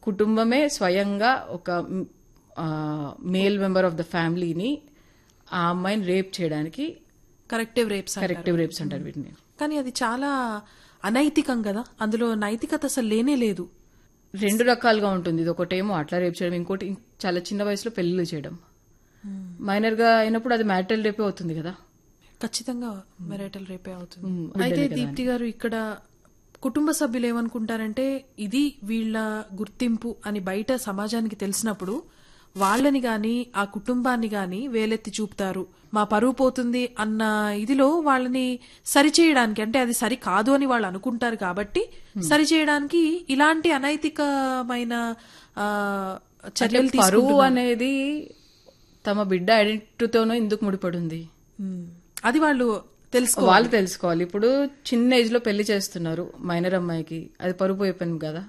కుటుంబమే స్వయంగా ఒక మేల్ మెంబర్ ఆఫ్ ద ఫ్యామిలీని ఆ అమ్మాయిని రేప్ చేయడానికి కరెక్టివ్ రేప్స్ అంటారు వీటిని. కానీ అది చాలా అనైతికం కదా, అందులో నైతికత అసలు లేనే లేదు. రెండు రకాలుగా ఉంటుంది. ఇది ఒకటేమో అట్లా రేప్ చేయడం, ఇంకోటి చాలా చిన్న వయసులో పెళ్లిళ్ళు చేయడం. మైనర్ గా అయినప్పుడు అది మ్యారిటల్ రేపే అవుతుంది కదా. ఖచ్చితంగా మ్యారిటల్ రేపే అవుతుంది. అయితే దీప్తి గారు, ఇక్కడ కుటుంబ సభ్యులు ఏమనుకుంటారంటే ఇది వీళ్ళ గుర్తింపు అని బయట సమాజానికి తెలిసినప్పుడు వాళ్ళని గాని ఆ కుటుంబాన్ని గాని వేలెత్తి చూపుతారు, మా పరువు పోతుంది అన్న ఇదిలో వాళ్ళని సరిచేయడానికి, అంటే అది సరి కాదు అని వాళ్ళు అనుకుంటారు కాబట్టి సరిచేయడానికి ఇలాంటి అనైతికమైన చర్యలు పరువు అనేది తమ బిడ్డ ఐడెంటిటీతోనూ ఎందుకు ముడిపడింది అది వాళ్ళు తెలుసుకోవాలి. ఇప్పుడు చిన్న ఏజ్ లో పెళ్లి చేస్తున్నారు మైనర్ అమ్మాయికి, అది పరువు పోయే పని కదా.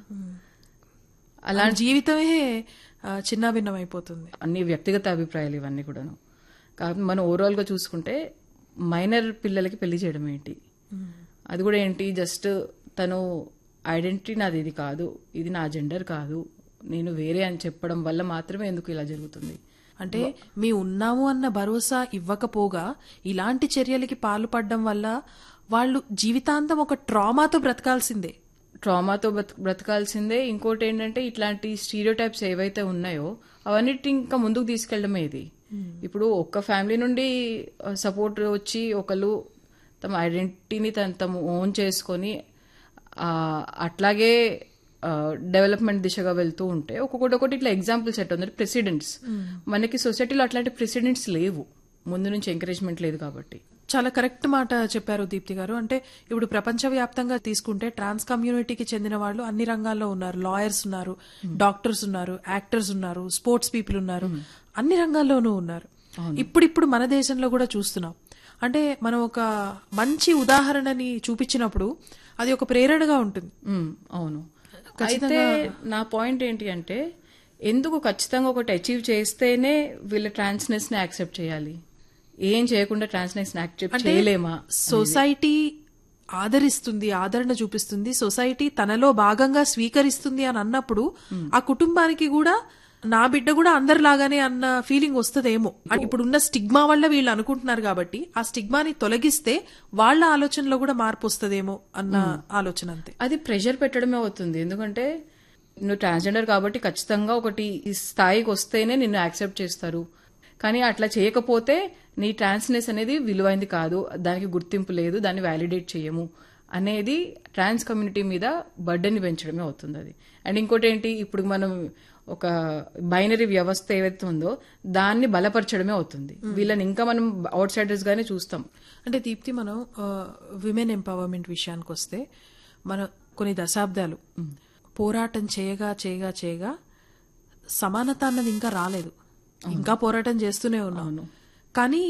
అలాంటి జీవితమే చిన్నాభిన్నం అయిపోతుంది. అన్ని వ్యక్తిగత అభిప్రాయాలు ఇవన్నీ కూడాను. కాబట్టి మనం ఓవరాల్ గా చూసుకుంటే మైనర్ పిల్లలకి పెళ్లి చేయడం ఏంటి, అది కూడా ఏంటి, జస్ట్ తను ఐడెంటిటీ నాది ఇది కాదు, ఇది నా జెండర్ కాదు, నేను వేరే అని చెప్పడం వల్ల మాత్రమే ఎందుకు ఇలా జరుగుతుంది. అంటే మీ ఉన్నాము అన్న భరోసా ఇవ్వకపోగా ఇలాంటి చర్యలకి పాల్పడడం వల్ల వాళ్ళు జీవితాంతం ఒక ట్రామాతో బ్రతకాల్సిందే. ఇంకోటి ఏంటంటే ఇట్లాంటి స్టీరియోటైప్స్ ఏవైతే ఉన్నాయో అవన్నిటి ఇంకా ముందుకు తీసుకెళ్లడమే ఇది. ఇప్పుడు ఒక్క ఫ్యామిలీ నుండి సపోర్ట్ వచ్చి ఒకళ్ళు తమ ఐడెంటిటీని తమ ఓన్ చేసుకొని అట్లాగే డెవలప్మెంట్ దిశగా వెళ్తూ ఉంటే ఒక్కొక్కటి ఇట్లా ఎగ్జాంపుల్ సెట్ ఉంది. ప్రెసిడెంట్స్ మనకి సొసైటీలో అట్లాంటి ప్రెసిడెంట్స్ లేవు, ముందు నుంచి ఎంకరేజ్మెంట్ లేదు కాబట్టి. చాలా కరెక్ట్ మాట చెప్పారు దీప్తి గారు. అంటే ఇప్పుడు ప్రపంచవ్యాప్తంగా తీసుకుంటే ట్రాన్స్ కమ్యూనిటీకి చెందిన వాళ్ళు అన్ని రంగాల్లో ఉన్నారు. లాయర్స్ ఉన్నారు, డాక్టర్స్ ఉన్నారు, యాక్టర్స్ ఉన్నారు, స్పోర్ట్స్ పీపుల్ ఉన్నారు, అన్ని రంగాల్లోనూ ఉన్నారు. ఇప్పుడు మన దేశంలో కూడా చూస్తున్నాం. అంటే మనం ఒక మంచి ఉదాహరణని చూపించినప్పుడు అది ఒక ప్రేరణగా ఉంటుంది. అవును. అయితే నా పాయింట్ ఏంటి అంటే, ఎందుకు ఖచ్చితంగా ఒకటి అచీవ్ చేస్తేనే వీళ్ళ ట్రాన్స్నెస్ ని యాక్సెప్ట్ చేయాలి, ఏం చేయకుండా ట్రాన్స్నెస్ ని యాక్సెప్ట్ చేయలేమా? సొసైటీ ఆదరిస్తుంది, ఆదరణ చూపిస్తుంది, సొసైటీ తనలో భాగంగా స్వీకరిస్తుంది అని అన్నప్పుడు ఆ కుటుంబానికి కూడా నా బిడ్డ కూడా అందరిలాగానే అన్న ఫీలింగ్ వస్తుందేమో. ఇప్పుడున్న స్టిగ్మా వల్ల వీళ్ళు అనుకుంటున్నారు కాబట్టి ఆ స్టిగ్మాని తొలగిస్తే వాళ్ళ ఆలోచనలో కూడా మార్పు వస్తుందేమో అన్న ఆలోచన. అంతే, అది ప్రెషర్ పెట్టడమే అవుతుంది. ఎందుకంటే నువ్వు ట్రాన్స్జెండర్ కాబట్టి ఖచ్చితంగా ఒకటి ఈ స్థాయికి వస్తేనే నిన్ను యాక్సెప్ట్ చేస్తారు, కానీ అట్లా చేయకపోతే నీ ట్రాన్స్నెస్ అనేది విలువైంది కాదు, దానికి గుర్తింపు లేదు, దాన్ని వ్యాలిడేట్ చేయము అనేది ట్రాన్స్ కమ్యూనిటీ మీద బర్డెన్ పెంచడమే అవుతుంది అది. అండ్ ఇంకోటి ఏంటి, ఇప్పుడు మనం ఒక బైనరీ వ్యవస్థ ఏవైతే ఉందో దాన్ని బలపరచడమే అవుతుంది. వీళ్ళని ఇంకా మనం అవుట్ సైడర్స్ గానే చూస్తాం. అంటే దీప్తి, మనం విమెన్ ఎంపవర్మెంట్ విషయానికి వస్తే మనం కొన్ని దశాబ్దాలు పోరాటం చేయగా సమానత అన్నది ఇంకా రాలేదు, ఇంకా పోరాటం చేస్తూనే ఉన్నాను. కానీ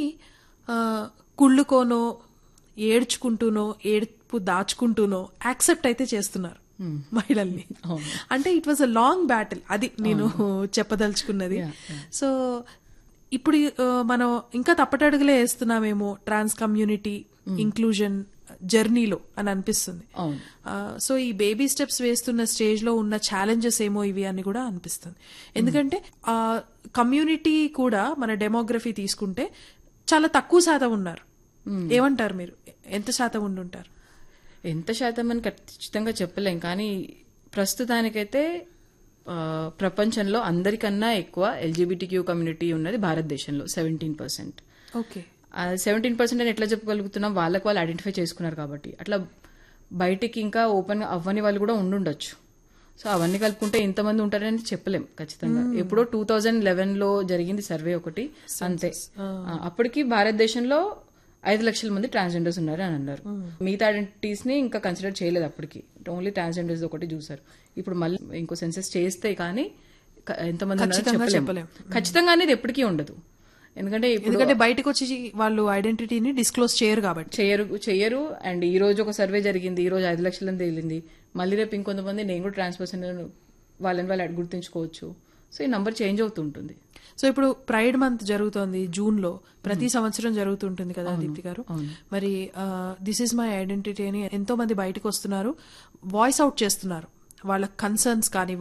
కుళ్ళుకోనో ఏడ్చుకుంటూనో ఏడుపు దాచుకుంటూనో యాక్సెప్ట్ అయితే చేస్తున్నారు మహిళల్ని. అంటే it was a long battle, అది నేను చెప్పదలుచుకున్నది. సో ఇప్పుడు మనం ఇంకా తప్పటడుగులే వేస్తున్నామేమో ట్రాన్స్ కమ్యూనిటీ ఇంక్లూజన్ జర్నీలో అని అనిపిస్తుంది. సో ఈ బేబీ స్టెప్స్ వేస్తున్న స్టేజ్ లో ఉన్న ఛాలెంజెస్ ఏమో ఇవి అని కూడా అనిపిస్తుంది. ఎందుకంటే ఆ కమ్యూనిటీ కూడా మన డెమోగ్రఫీ తీసుకుంటే చాలా తక్కువ శాతం ఉన్నారు. ఏమంటారు మీరు, ఎంత శాతం ఉండుంటారు? ఎంత శాతం అని ఖచ్చితంగా చెప్పలేం, కానీ ప్రస్తుతానికైతే ప్రపంచంలో అందరికన్నా ఎక్కువ ఎల్జీబీటీక్యూ కమ్యూనిటీ ఉన్నది భారతదేశంలో 17%. ఓకే, 17% అని ఎట్లా చెప్పగలుగుతున్నాం? వాళ్ళకి వాళ్ళు ఐడెంటిఫై చేసుకున్నారు కాబట్టి. అట్లా బయటికి ఇంకా ఓపెన్ అవ్వని వాళ్ళు కూడా ఉండుండొచ్చు. సో అవన్నీ కలుపుకుంటే ఇంతమంది ఉంటారని చెప్పలేం ఖచ్చితంగా. ఎప్పుడో 2011లో జరిగింది సర్వే ఒకటి, అంతే. అప్పటికి భారతదేశంలో 5 లక్షల మంది ట్రాన్స్జెండర్స్ ఉన్నారు అని అన్నారు. మిగతా ఐడెంటిటీస్ ని ఇంకా కన్సిడర్ చేయలేదు అప్పటికి, ఓన్లీ ట్రాన్స్జెండర్స్ ఒకటి చూసారు. ఇప్పుడు మళ్ళీ ఇంకో సెన్సెస్ చేస్తే కానీ ఎంతమంది చెప్పలేం. ఖచ్చితంగా అనేది ఎప్పటికీ ఉండదు. ఎందుకంటే బయటకు వచ్చి వాళ్ళు ఐడెంటిటీని డిస్క్లోజ్ చేయరు కాబట్టి. చెయ్యరు. అండ్ ఈ రోజు ఒక సర్వే జరిగింది, ఈ రోజు 5 లక్షలని తేలింది. మళ్ళీ రేపు ఇంకొంతమంది నేను కూడా ట్రాన్స్ పర్సన్ వాళ్ళని వాళ్ళు గుర్తించుకోవచ్చు. సో ఈ నంబర్ చేంజ్ అవుతుంటుంది. సో ఇప్పుడు ప్రైడ్ మంత్ జరుగుతోంది జూన్ లో, ప్రతి సంవత్సరం జరుగుతుంటుంది కదా దీప్తి గారు. మరి దిస్ ఈజ్ మై ఐడెంటిటీ అని ఎంతో మంది బయటకు వస్తున్నారు, వాయిస్ అవుట్ చేస్తున్నారు వాళ్ళ కన్సర్న్స్ కానీ